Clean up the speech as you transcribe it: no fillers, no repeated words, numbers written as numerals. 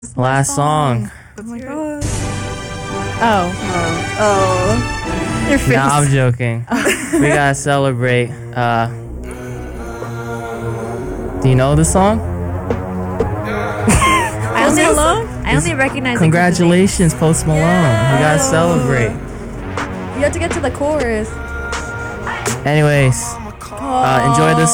Last song. Oh my god. Oh. Your face. Nah, I'm joking. We gotta celebrate. Do you know the song? I only recognize. Congratulations, Post Malone. We gotta celebrate. You have to get to the chorus. Anyways, enjoy this